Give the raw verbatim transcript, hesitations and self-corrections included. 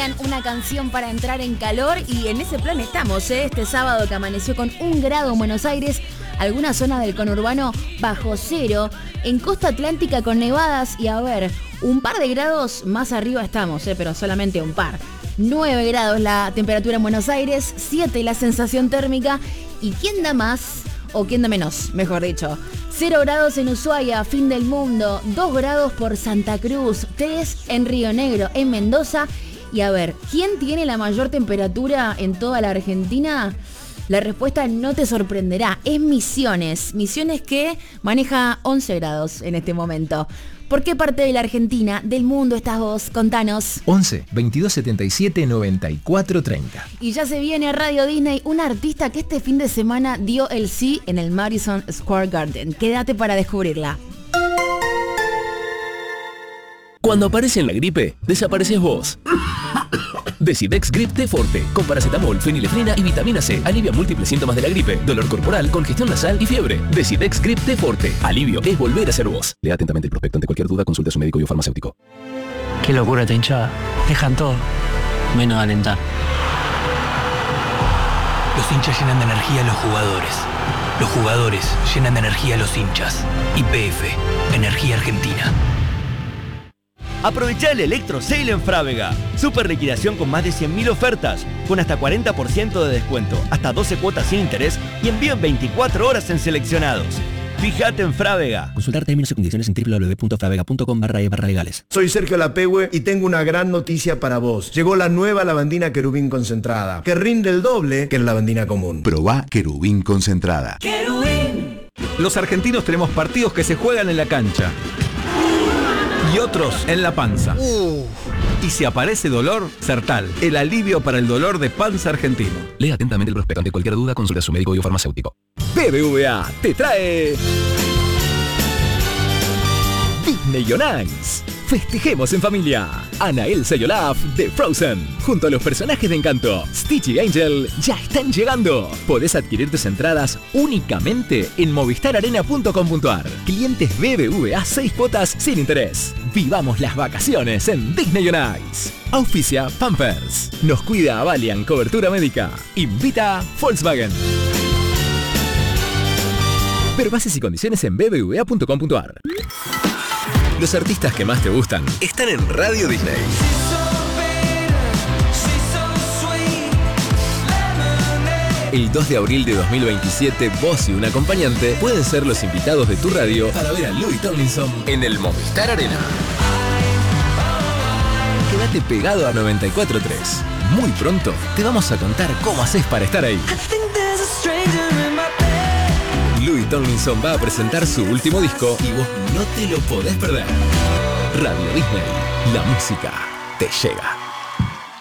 pedían una canción para entrar en calor y en ese plan estamos, ¿eh? Este sábado que amaneció con un grado en Buenos Aires, algunas zonas del conurbano bajo cero, en costa atlántica con nevadas y a ver, un par de grados más arriba estamos, ¿eh? Pero solamente un par. nueve grados la temperatura en Buenos Aires, siete la sensación térmica y ¿quién da más? O quién da menos, mejor dicho. cero grados en Ushuaia, fin del mundo. dos grados por Santa Cruz. tres en Río Negro, en Mendoza. Y a ver, ¿quién tiene la mayor temperatura en toda la Argentina? La respuesta no te sorprenderá. Es Misiones. Misiones que maneja once grados en este momento. ¿Por qué parte de la Argentina, del mundo estás vos? Contanos. once, veintidós, setenta y siete, noventa y cuatro, treinta. Y ya se viene a Radio Disney un artista que este fin de semana dio el sí en el Madison Square Garden. Quédate para descubrirla. Cuando aparece en la gripe, desapareces vos. Decidex Grip T Forte, con paracetamol, fenilefrina y vitamina C. Alivia múltiples síntomas de la gripe, dolor corporal, congestión nasal y fiebre. Decidex Grip T Forte. Alivio es volver a ser vos. Lea atentamente el prospecto. Ante cualquier duda, consulte a su médico y o farmacéutico. Qué locura esta hinchada. Dejan todo, menos alentar. Los hinchas llenan de energía a los jugadores. Los jugadores llenan de energía a los hinchas. Y P F, Energía Argentina. Aprovecha el Electro Sale en Frávega. Super liquidación con más de cien mil ofertas, con hasta cuarenta por ciento de descuento, hasta doce cuotas sin interés y envío en veinticuatro horas en seleccionados. Fíjate en Frávega. Consultar términos y condiciones en doble u doble u doble u punto fravega punto com barra e barra legales. Soy Sergio Lapehue y tengo una gran noticia para vos. Llegó la nueva lavandina Querubín concentrada, que rinde el doble que la lavandina común. Probá Querubín concentrada. ¡Querubín! Los argentinos tenemos partidos que se juegan en la cancha y otros en la panza. Uh. Y si aparece dolor, Sertal, el alivio para el dolor de panza argentino. Lea atentamente el prospecto. Ante cualquier duda, consulta a su médico y o farmacéutico. B B V A te trae Disney on Ice. Festejemos en familia. Anna, Elsa y Olaf de Frozen, junto a los personajes de Encanto, Stitch y Angel, ya están llegando. Podés adquirir tus entradas únicamente en movistar arena punto com punto ar. Clientes B B V A, seis cuotas sin interés. Vivamos las vacaciones en Disney on Ice. Auspicia Pampers. Nos cuida Valiant Cobertura Médica. Invita Volkswagen. Ver bases y condiciones en b b v a punto com punto ar. Los artistas que más te gustan están en Radio Disney. El dos de abril de dos mil veintisiete, vos y un acompañante pueden ser los invitados de tu radio para ver a Louis Tomlinson en el Movistar Arena. Quédate pegado a noventa y cuatro punto tres. Muy pronto te vamos a contar cómo haces para estar ahí. Louis Tomlinson va a presentar su último disco y vos no te lo podés perder. Radio Disney, la música te llega.